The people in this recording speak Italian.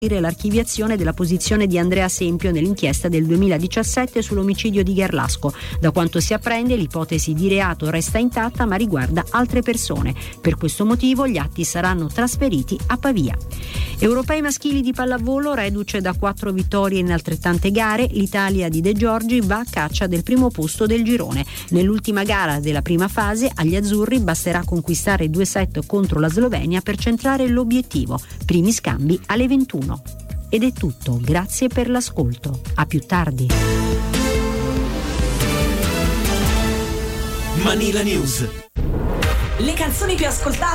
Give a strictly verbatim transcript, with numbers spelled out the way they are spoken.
l'archiviazione della posizione di Andrea Sempio nell'inchiesta del duemiladiciassette sull'omicidio di Gherlasco. Da quanto si apprende, l'ipotesi di reato resta intatta ma riguarda altre persone. Per questo motivo gli atti saranno trasferiti a Pavia. Europei maschili di pallavolo, reduce da quattro vittorie in altrettante gare, l'Italia di De Giorgi va a caccia del primo posto del girone. Nell'ultima gara della prima fase agli azzurri basterà conquistare due set contro la Slovenia per centrare l'obiettivo. Primi scambi alle ventuno. Ed è tutto, grazie per l'ascolto. A più tardi. Manila News. Le canzoni più ascoltate